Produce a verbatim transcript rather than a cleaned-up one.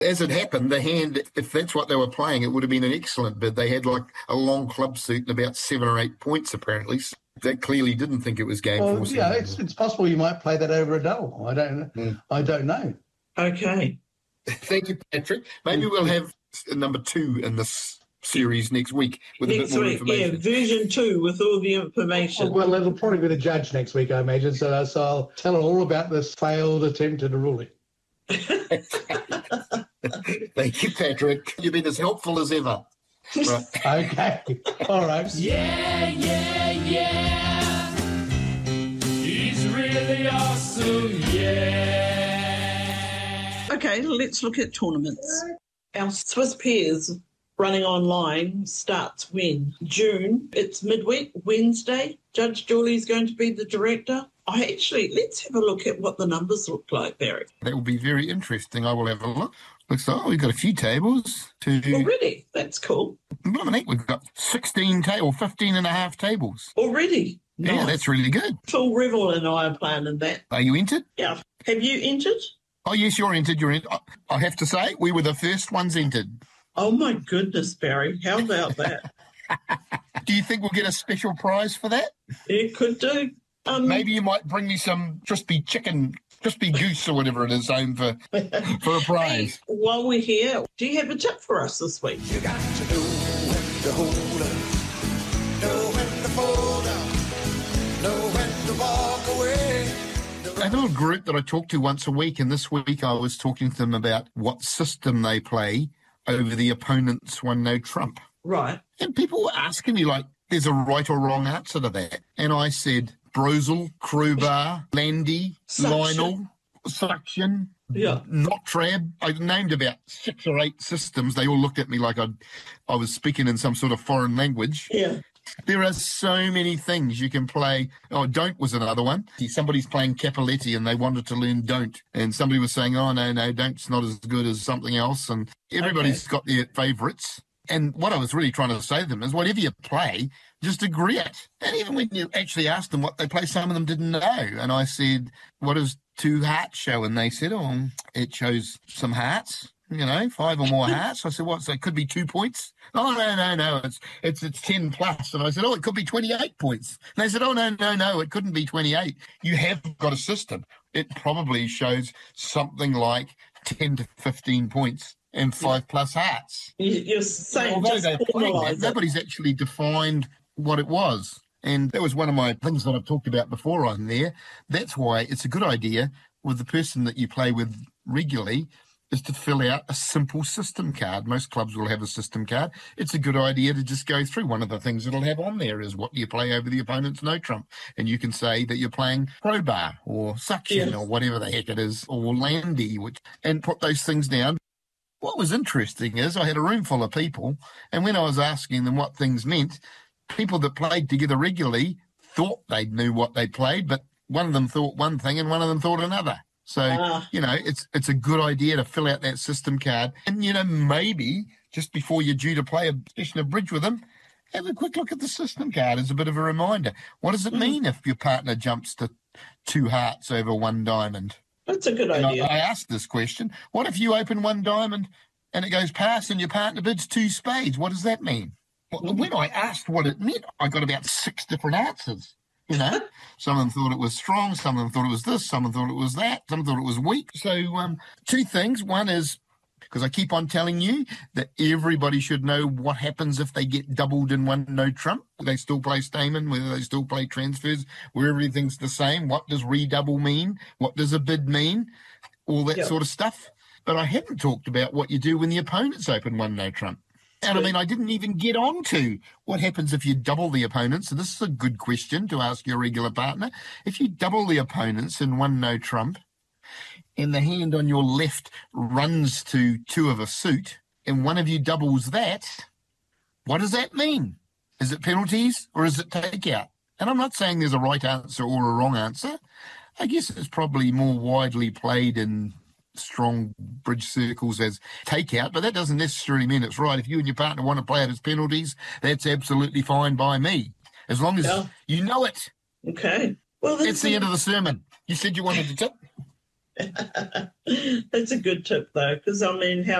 As it happened, the hand, if that's what they were playing, it would have been an excellent bid. They had like a long club suit and about seven or eight points, apparently. So that clearly didn't think it was game well, forcing. Yeah, it's, it's possible you might play that over a double. I don't, mm. I don't know. Okay. Thank you, Patrick. Maybe we'll have number two in this series next week with next a bit more week, information. Yeah, version two with all the information. Well, it'll probably be the judge next week, I imagine. So, so I'll tell her all about this failed attempt at a ruling. Thank you, Patrick. You've been as helpful as ever. Right. Okay. All right. Yeah, yeah, yeah. He's really awesome, yeah. Okay, let's look at tournaments. Our Swiss Pairs running online starts when? June. It's midweek, Wednesday. Judge Jawley's going to be the director. I actually, let's have a look at what the numbers look like, Barry. That will be very interesting. I will have a look. Looks like, oh, we've got a few tables. To... Already? That's cool. Blimey, we've got sixteen ta- or fifteen and a half tables. Already? Yeah, nice. That's really good. Phil Revel and I are playing in that. Are you entered? Yeah. Have you entered? Oh, yes, you're entered. You're entered. I have to say, we were the first ones entered. Oh, my goodness, Barry. How about that? Do you think we'll get a special prize for that? It could do. Um, Maybe you might bring me some crispy chicken, crispy goose or whatever it is home for, for a prize. Hey, while we're here, do you have a tip for us this week? You got to know when to hold up, know when to fold up, know when to walk away. I have a little group that I talk to once a week, and this week I was talking to them about what system they play over the opponent's one no trump. Right. And people were asking me, like, there's a right or wrong answer to that. And I said, Brosel, Crowbar, Landy, Suction. Lionel, Suction, yeah. Not Trab. I named about six or eight systems. They all looked at me like I'd, I was speaking in some sort of foreign language. Yeah. There are so many things you can play. Oh, Don't was another one. Somebody's playing Capoletti and they wanted to learn Don't. And somebody was saying, oh, no, no, Don't's not as good as something else. And everybody's okay. got their favourites. And what I was really trying to say to them is whatever you play, just agree it. And even when you actually asked them what they play, some of them didn't know. And I said, what does two hearts show? And they said, oh, it shows some hearts. You know, five or more hearts. I said, what? So it could be two points? Oh, no, no, no, it's it's it's ten plus. And I said, oh, it could be twenty-eight points. And they said, oh, no, no, no, it couldn't be twenty-eight. You have got a system. It probably shows something like ten to fifteen points and five plus hearts. You're saying just that, nobody's actually defined what it was. And that was one of my things that I've talked about before on there. That's why it's a good idea with the person that you play with regularly is to fill out a simple system card. Most clubs will have a system card. It's a good idea to just go through. One of the things it'll have on there is what you play over the opponent's no trump. And you can say that you're playing Crowbar or Suction yes. or whatever the heck it is, or Landy, which, and put those things down. What was interesting is I had a room full of people, and when I was asking them what things meant, people that played together regularly thought they knew what they played, but one of them thought one thing and one of them thought another. So, uh, you know, it's it's a good idea to fill out that system card. And, you know, maybe just before you're due to play a session of bridge with them, have a quick look at the system card as a bit of a reminder. What does it mean if your partner jumps to two hearts over one diamond? That's a good and idea. I, I asked this question. What if you open one diamond and it goes past and your partner bids two spades? What does that mean? Well, when I asked what it meant, I got about six different answers. You know, some of them thought it was strong, some of them thought it was this, some of them thought it was that, some thought it was weak. So um, two things. One is, because I keep on telling you that everybody should know what happens if they get doubled in one no trump. They still play Stayman, whether they still play transfers, where everything's the same. What does redouble mean? What does a bid mean? All that yep. sort of stuff. But I haven't talked about what you do when the opponents open one no trump. And I mean, I didn't even get on to what happens if you double the opponents. So this is a good question to ask your regular partner. If you double the opponents in one no trump and the hand on your left runs to two of a suit and one of you doubles that, what does that mean? Is it penalties or is it takeout? And I'm not saying there's a right answer or a wrong answer. I guess it's probably more widely played in strong bridge circles as takeout, but that doesn't necessarily mean it's right. If you and your partner want to play it as penalties, that's absolutely fine by me, as long as yeah. you know it. Okay. Well, that's the end of the sermon. You said you wanted to tip. That's a good tip, though, because, I mean, how